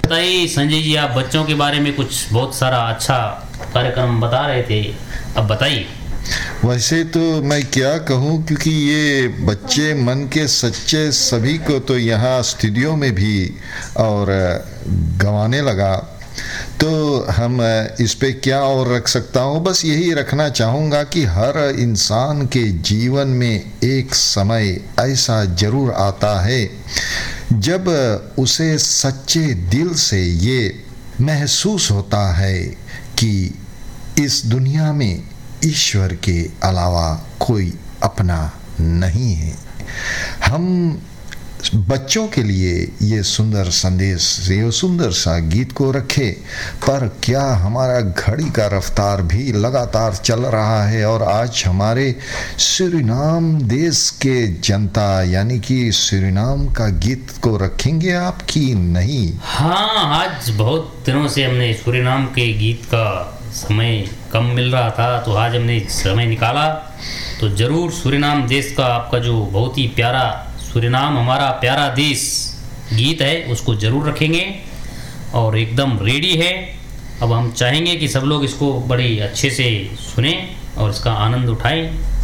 बताइए संजय जी, आप बच्चों के बारे में कुछ बहुत सारा अच्छा कार्यक्रम बता रहे थे, अब बताइए। वैसे तो मैं क्या कहूँ, क्योंकि ये बच्चे मन के सच्चे सभी को तो यहाँ स्टूडियो में भी और गंवाने लगा, तो हम इस पे क्या और रख सकता हूँ। बस यही रखना चाहूँगा कि हर इंसान के जीवन में एक समय ऐसा ज़रूर आता है जब उसे सच्चे दिल से ये महसूस होता है कि इस दुनिया में ईश्वर के अलावा कोई अपना नहीं है। हम बच्चों के लिए ये सुंदर संदेश, ये सुंदर सा गीत को रखे, पर क्या हमारा घड़ी का रफ्तार भी लगातार चल रहा है और आज हमारे सूरीनाम देश के जनता यानी कि सूरीनाम का गीत को रखेंगे आप कि नहीं? हाँ, आज बहुत दिनों से हमने सूरीनाम के गीत का समय कम मिल रहा था, तो आज हमने समय निकाला, तो ज़रूर सूरीनाम देश का आपका जो बहुत ही प्यारा सूरीनाम हमारा प्यारा देश गीत है उसको ज़रूर रखेंगे और एकदम रेडी है। अब हम चाहेंगे कि सब लोग इसको बड़ी अच्छे से सुनें और इसका आनंद उठाएं।